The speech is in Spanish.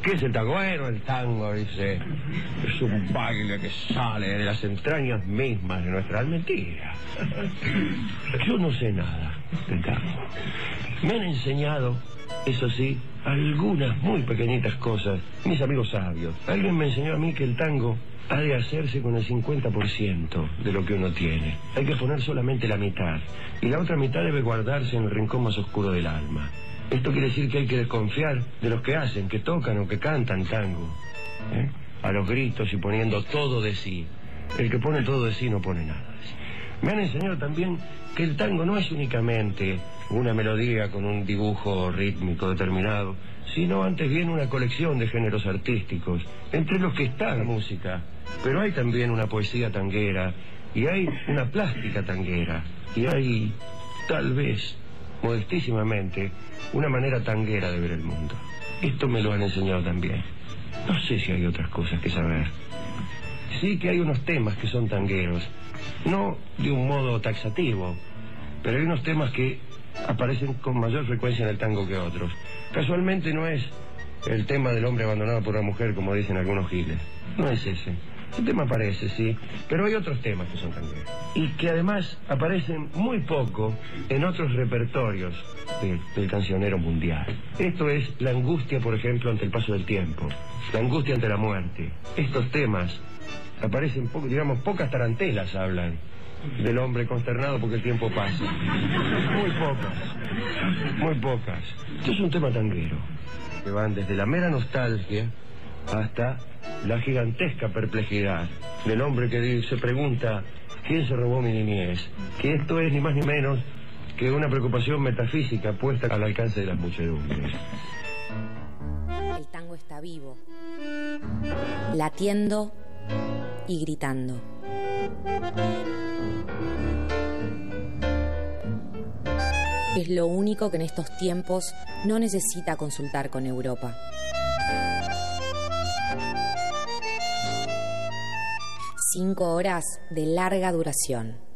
¿Qué es el tango? Bueno, el tango, dice, es un baile que sale de las entrañas mismas de nuestra alma. Mentira. Yo no sé nada del tango. Me han enseñado, eso sí, algunas muy pequeñitas cosas, mis amigos sabios. Alguien me enseñó a mí que el tango ha de hacerse con el 50% de lo que uno tiene. Hay que poner solamente la mitad, y la otra mitad debe guardarse en el rincón más oscuro del alma. Esto quiere decir que hay que desconfiar de los que hacen, que tocan o que cantan tango, a los gritos y poniendo todo de sí. El que pone todo de sí no pone nada de sí. Me han enseñado también que el tango no es únicamente una melodía con un dibujo rítmico determinado, sino antes bien una colección de géneros artísticos, entre los que está la música. Pero hay también una poesía tanguera, y hay una plástica tanguera, y hay, tal vez, modestísimamente, una manera tanguera de ver el mundo. Esto me lo han enseñado también. No sé si hay otras cosas que saber. Sí que hay unos temas que son tangueros, no de un modo taxativo, pero hay unos temas que aparecen con mayor frecuencia en el tango que otros. Casualmente no es el tema del hombre abandonado por una mujer, como dicen algunos giles. No es ese. Ese tema aparece, sí, pero hay otros temas que son tangueros y que además aparecen muy poco en otros repertorios del cancionero mundial. Esto es la angustia, por ejemplo, ante el paso del tiempo, la angustia ante la muerte. Estos temas aparecen poco, digamos, pocas tarantelas hablan del hombre consternado porque el tiempo pasa. Muy pocas, muy pocas. Esto es un tema tanguero, que van desde la mera nostalgia hasta la gigantesca perplejidad del hombre que se pregunta ¿quién se robó mi niñez? Que esto es ni más ni menos que una preocupación metafísica puesta al alcance de las muchedumbres. El tango está vivo, latiendo y gritando. Es lo único que en estos tiempos no necesita consultar con Europa. Cinco horas de larga duración.